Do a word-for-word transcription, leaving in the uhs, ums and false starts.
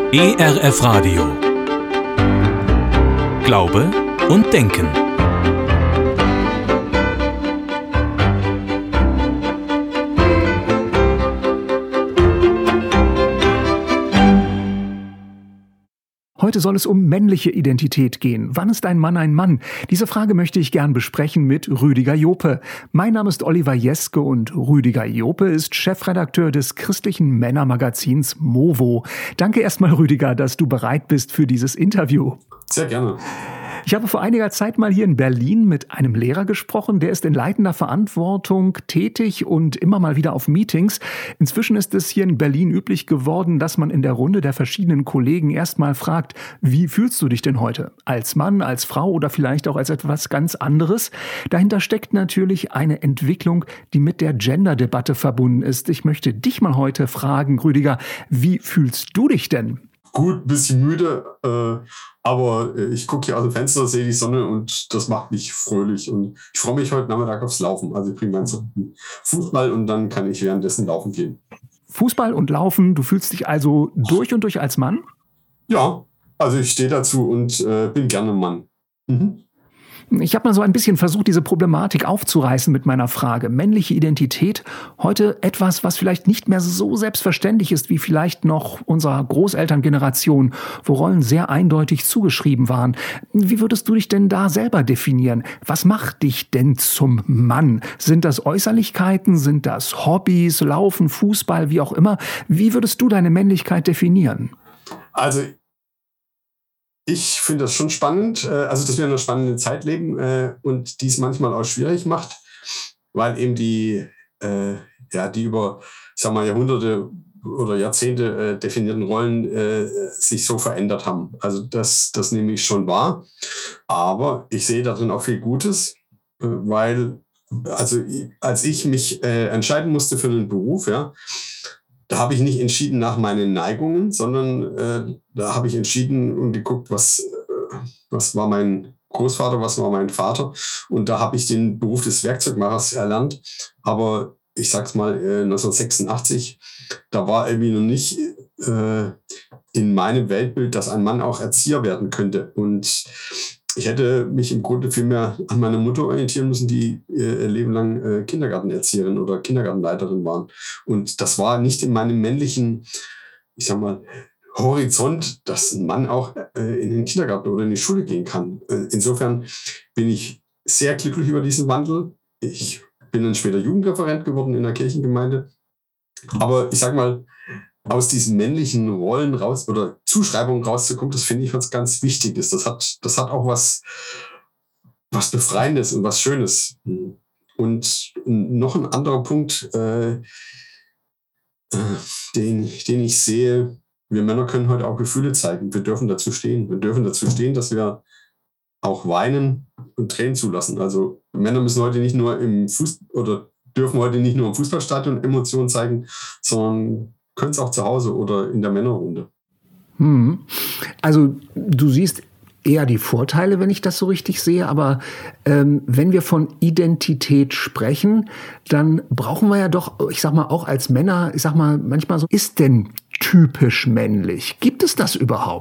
E R F Radio. Glaube und Denken. Heute soll es um männliche Identität gehen. Wann ist ein Mann ein Mann? Diese Frage möchte ich gern besprechen mit Rüdiger Jope. Mein Name ist Oliver Jeske und Rüdiger Jope ist Chefredakteur des christlichen Männermagazins Movo. Danke erstmal, Rüdiger, dass du bereit bist für dieses Interview. Sehr gerne. Ich habe vor einiger Zeit mal hier in Berlin mit einem Lehrer gesprochen, der ist in leitender Verantwortung tätig und immer mal wieder auf Meetings. Inzwischen ist es hier in Berlin üblich geworden, dass man in der Runde der verschiedenen Kollegen erstmal fragt, wie fühlst du dich denn heute? Als Mann, als Frau oder vielleicht auch als etwas ganz anderes? Dahinter steckt natürlich eine Entwicklung, die mit der Gender-Debatte verbunden ist. Ich möchte dich mal heute fragen, Rüdiger, wie fühlst du dich denn? Gut, ein bisschen müde, äh, aber ich gucke hier aus dem Fenster, sehe die Sonne und das macht mich fröhlich. Und ich freue mich heute Nachmittag aufs Laufen. Also ich bringe meinen Sohn Fußball und dann kann ich währenddessen laufen gehen. Fußball und Laufen, du fühlst dich also durch und durch als Mann? Ja, also ich stehe dazu und äh, bin gerne Mann. Mhm. Ich habe mal so ein bisschen versucht, diese Problematik aufzureißen mit meiner Frage. Männliche Identität, heute etwas, was vielleicht nicht mehr so selbstverständlich ist, wie vielleicht noch unserer Großelterngeneration, wo Rollen sehr eindeutig zugeschrieben waren. Wie würdest du dich denn da selber definieren? Was macht dich denn zum Mann? Sind das Äußerlichkeiten? Sind das Hobbys, Laufen, Fußball, wie auch immer? Wie würdest du deine Männlichkeit definieren? Also ich finde das schon spannend, also dass wir in einer spannenden Zeit leben und die es manchmal auch schwierig macht, weil eben die, ja, die über, ich sag mal, Jahrhunderte oder Jahrzehnte definierten Rollen sich so verändert haben. Also das, das nehme ich schon wahr. Aber ich sehe darin auch viel Gutes, weil, also als ich mich entscheiden musste für einen Beruf, ja, da habe ich nicht entschieden nach meinen Neigungen, sondern äh, da habe ich entschieden und geguckt, was, äh, was war mein Großvater, was war mein Vater. Und da habe ich den Beruf des Werkzeugmachers erlernt. Aber ich sag's mal, äh, neunzehnhundertsechsundachtzig, da war irgendwie noch nicht äh, in meinem Weltbild, dass ein Mann auch Erzieher werden könnte. Und ich hätte mich im Grunde viel mehr an meine Mutter orientieren müssen, die ihr Leben lang äh, Kindergartenerzieherin oder Kindergartenleiterin waren. Und das war nicht in meinem männlichen, ich sag mal, Horizont, dass ein Mann auch äh, in den Kindergarten oder in die Schule gehen kann. Äh, insofern bin ich sehr glücklich über diesen Wandel. Ich bin dann später Jugendreferent geworden in der Kirchengemeinde. Aber ich sag mal, aus diesen männlichen Rollen raus oder Zuschreibungen rauszukommen, das finde ich was ganz Wichtiges. Das hat, das hat auch was, was Befreiendes und was Schönes. Und noch ein anderer Punkt, äh, äh, den, den ich sehe, wir Männer können heute auch Gefühle zeigen. Wir dürfen dazu stehen. Wir dürfen dazu stehen, dass wir auch weinen und Tränen zulassen. Also Männer müssen heute nicht nur im Fuß oder dürfen heute nicht nur im Fußballstadion Emotionen zeigen, sondern können es auch zu Hause oder in der Männerrunde. Hm. Also du siehst eher die Vorteile, wenn ich das so richtig sehe, aber ähm, wenn wir von Identität sprechen, dann brauchen wir ja doch, ich sag mal, auch als Männer, ich sag mal, manchmal so, ist denn typisch männlich? Gibt es das überhaupt?